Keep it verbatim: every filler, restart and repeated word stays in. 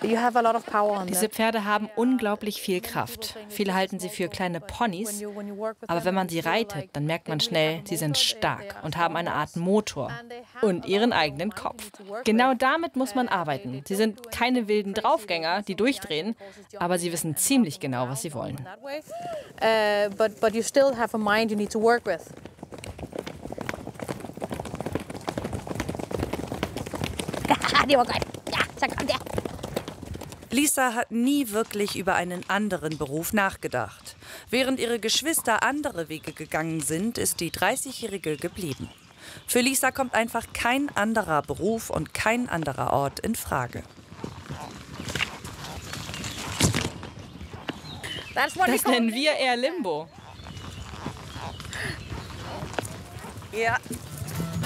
Diese Pferde haben unglaublich viel Kraft. Viele halten sie für kleine Ponys, aber wenn man sie reitet, dann merkt man schnell, sie sind stark und haben eine Art Motor und ihren eigenen Kopf. Genau damit muss man arbeiten. Sie sind keine wilden Draufgänger, die durchdrehen, aber sie wissen ziemlich genau, was sie wollen. Lisa hat nie wirklich über einen anderen Beruf nachgedacht. Während ihre Geschwister andere Wege gegangen sind, ist die dreißigjährige geblieben. Für Lisa kommt einfach kein anderer Beruf und kein anderer Ort in Frage. Das nennen wir eher Limbo. Ja,